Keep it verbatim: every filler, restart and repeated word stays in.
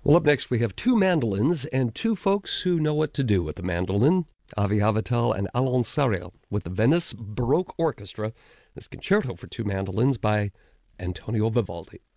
Well, up next we have two mandolins and two folks who know what to do with the mandolin, Avi Avital and Alon Sariel, with the Venice Baroque Orchestra, this concerto for two mandolins by Antonio Vivaldi.